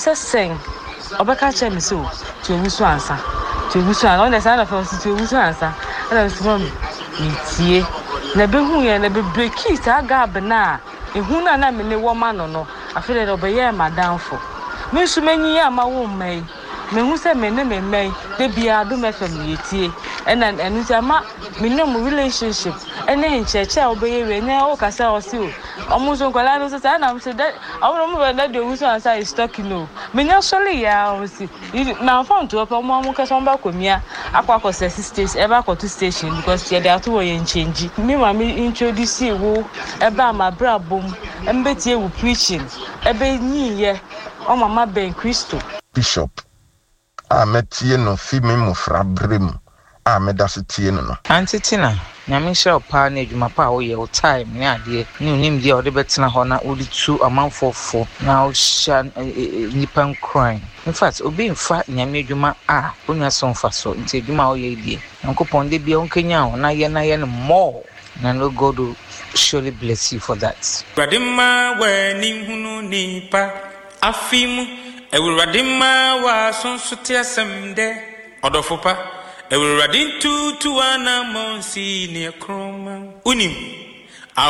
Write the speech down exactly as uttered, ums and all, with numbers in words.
seseng obeka che me so to ewusu ansa to ewusu an on the side of us to ewusu ansa na so me tie na be hu ye na be breaki sa gab na ehu na na me ne wo ma no no afele do be ye madamfo me su manyi ya ma wo mai me hu se me ne me mai de bia do me fam yetie ena enu se ma me ne mu relationship ene ncheche obeye we ne o kasa o si o omo so kwala no se na me se that omo mo be that de wusu ansa is talking no me nya sole ya o si na phone to omo mo kasa mba komia akwa akọ stage ebe akọ to station because ye dey ato ye change me ma me introduce wo ebe amabra bom embe tie wo preaching ebe nyiye o mama ben Christo Bishop a metie no fi me mufra brem a medase tie no no Antitina nyame hye opa na adwuma pa wo ye o time ne ade ne unim dia o de betena ho na o di tu amanfofo na o sha nipan crime in fact obi mfa nyame adwuma a onwa so mfa so nti adwuma wo ye die nkopon de bia onkenya ho na ye na ye no more na no God will surely bless you for that. Radima we ni hunu nipa afimu ewuradima wa sonsote asemde odofopa ewuradin tutu ana monsi ne kroma unim